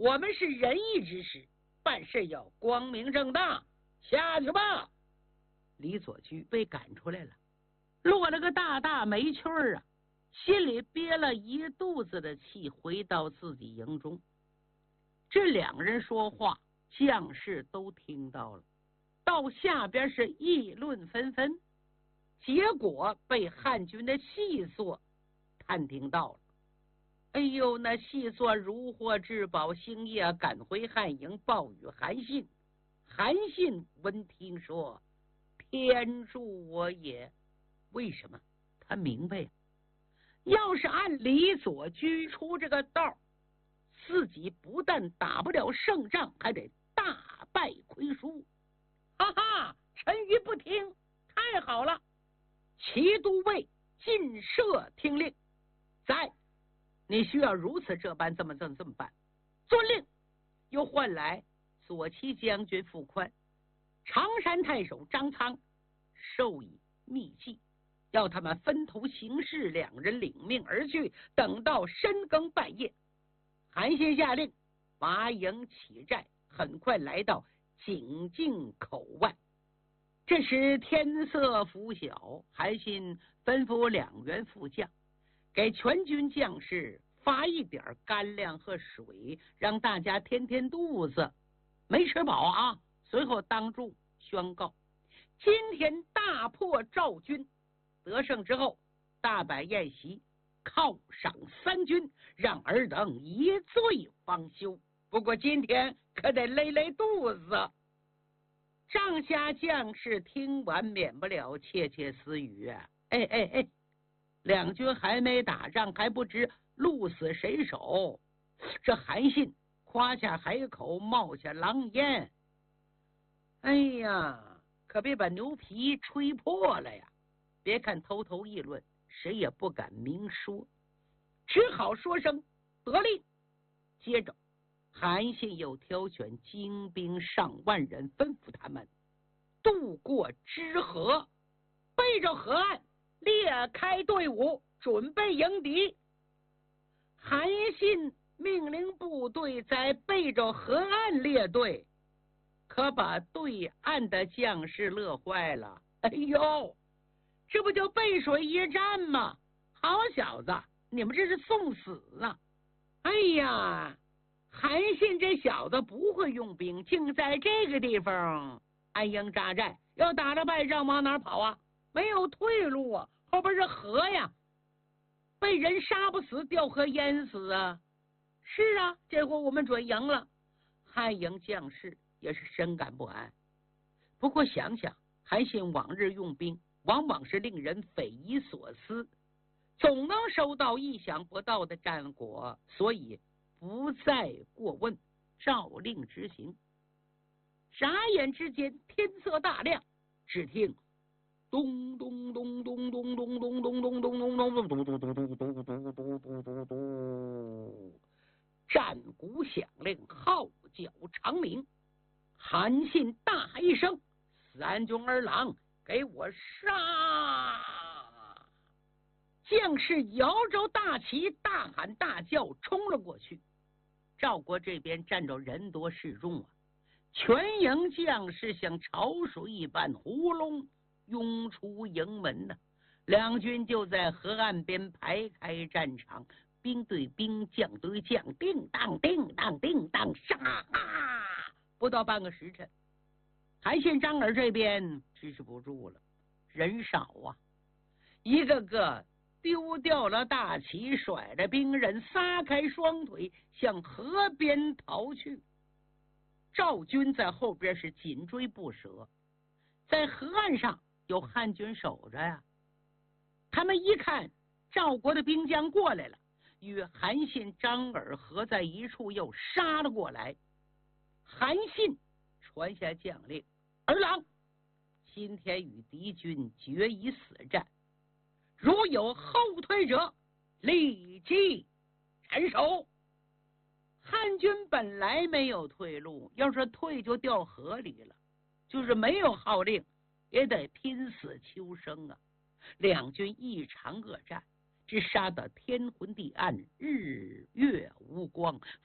我们是仁义之士，办事要光明正大，下去吧。李左居被赶出来了，落了个大大没趣儿啊，心里憋了一肚子的气，回到自己营中。这两人说话，将士都听到了，到下边是议论纷纷，结果被汉军的细作探听到了。哎呦，那细作如获至宝，星夜赶回汉营，报与韩信。韩信闻听说，天助我也！为什么？他明白，要是按李左居出这个道，自己不但打不了胜仗，还得大败亏输。哈哈，陈馀不听，太好了！骑都尉进舍听令，在，你需要如此这般，这么办。遵令。又换来左骑将军傅宽、常山太守张苍授以密计，要他们分头行事，两人领命而去。等到深更半夜，韩信下令拔营起寨，很快来到井陉口外。这时天色拂晓，韩信吩咐两员副将给全军将士发一点干粮和水，让大家填填肚子，没吃饱啊。随后当众宣告，今天大破赵军，得胜之后大摆宴席，犒赏三军，让尔等一醉方休。不过今天可得勒肚子。帐下将士听完免不了窃窃私语啊！哎，两军还没打仗，还不知鹿死谁手。这韩信夸下海口，冒下狼烟。哎呀，可别把牛皮吹破了呀！别看偷偷议论，谁也不敢明说，只好说声得令。接着韩信又挑选精兵上万人，吩咐他们渡过支河，背着河岸列开队伍，准备迎敌。韩信命令部队在背着河岸列队，可把对岸的将士乐坏了。哎呦，这不就背水一战吗？好小子，你们这是送死啊！哎呀，韩信这小子不会用兵，竟在这个地方安营扎寨，要打了败仗往哪跑啊？没有退路啊，后边是河呀，被人杀不死，掉河淹死啊！是啊，这回我们准赢了。汉营将士也是深感不安。不过想想韩信往日用兵，往往是令人匪夷所思，总能收到意想不到的战果，所以不再过问，照令执行。眨眼之间，天色大亮，只听咚咚咚咚咚咚咚咚咚咚咚咚咚咚咚咚咚咚咚，战鼓响令，号角长鸣。韩信大喊一声：“三军儿郎，给我杀！”将士摇着大旗，大喊大叫，冲了过去。赵国这边站着人多势众啊，全营将士像潮水一般呼隆涌出营门呢。两军就在河岸边排开战场，兵对兵，将对将，叮当叮当叮当，杀！不到半个时辰，韩信张耳这边支持不住了，人少啊，一个个丢掉了大旗，甩着兵刃，撒开双腿向河边逃去。赵军在后边是紧追不舍，在河岸上有汉军守着呀。他们一看赵国的兵将过来了，与韩信、张耳合在一处，又杀了过来。韩信传下将令：“儿郎，今天与敌军决一死战，如有后退者，立即斩首。”汉军本来没有退路，要是退就掉河里了，就是没有号令也得拼死求生啊。两军一场恶战，直杀得天昏地暗，日月无光，